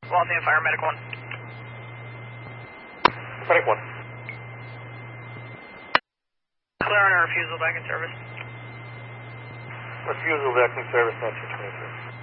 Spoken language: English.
Waltham Fire, Medic 1. Medic 1. Clear on a refusal back in service. Refusal back in service, 1923.